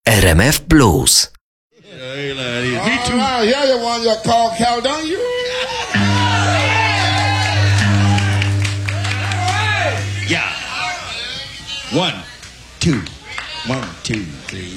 RMF Blues. Me too. Yeah, the one you call Caledonia. Yeah. 1, 2, 1, 2, 3.